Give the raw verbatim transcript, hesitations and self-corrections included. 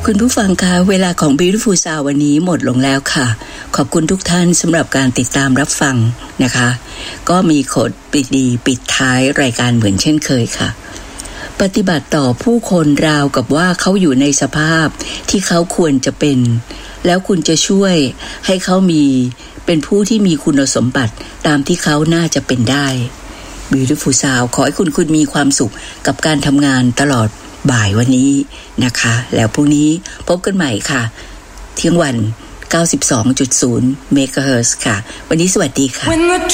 คุณผู้ฟังคะเวลาของ Beautiful Sound วันนี้หมดลงแล้วค่ะขอบคุณทุกท่านสำหรับการติดตามรับฟังนะคะก็มีโคดปิดดีปิดท้ายรายการเหมือนเช่นเคยค่ะปฏิบัติต่อผู้คนราวกับว่าเขาอยู่ในสภาพที่เขาควรจะเป็นแล้วคุณจะช่วยให้เขามีเป็นผู้ที่มีคุณสมบัติตามที่เขาน่าจะเป็นได้ Beautiful Sound ขอให้คุณคุณมีความสุขกับการทำงานตลอดบ่ายวันนี้นะคะแล้วพรุ่งนี้พบกันใหม่ค่ะเที่ยงวัน เก้าสิบสองจุดศูนย์ เมกะเฮิรตซ์ ค่ะวันนี้สวัสดีค่ะ